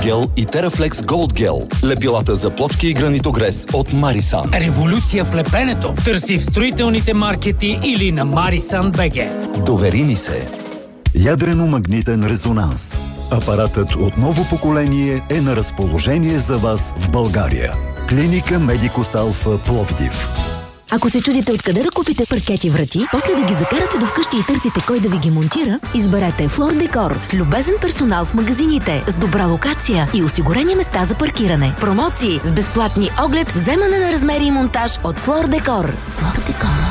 Гел и Терафлекс Голд Гел. Лепилата за плочки и гранитогрес от Марисан. Революция в лепенето. Търси в строителните маркети или на Marisan BG. Довери ни се. Ядрено-магнитен резонанс. Апаратът от ново поколение е на разположение за вас в България. Клиника Медикус Алфа Пловдив. Ако се чудите откъде да купите паркети врати, после да ги закарате до вкъщи и търсите кой да ви ги монтира, изберете Флор Декор с любезен персонал в магазините, с добра локация и осигурени места за паркиране. Промоции с безплатни оглед, вземане на размери и монтаж от Флор Декор. Флор Декор.